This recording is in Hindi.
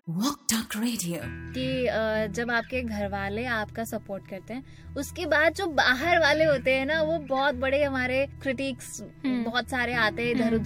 Walk Talk Radio कि जब आपके घर वाले आपका सपोर्ट करते हैं, उसके बाद जो बाहर वाले होते हैं ना, वो बहुत बड़े हमारे क्रिटिक्स बहुत सारे आते हैं इधर उधर